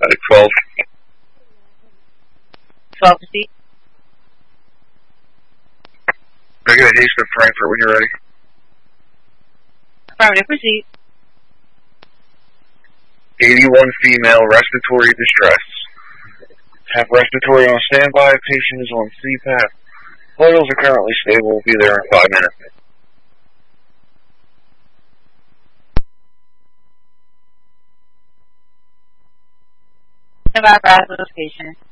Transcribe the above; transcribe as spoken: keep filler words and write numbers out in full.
Medic twelve. twelve, proceed. Regular haste to Frankfurt when you're ready. Affirmative, proceed. eighty-one female, respiratory distress. Have respiratory on standby, patient is on C PAP. Vitals are currently stable, will be there in five minutes. About that patient.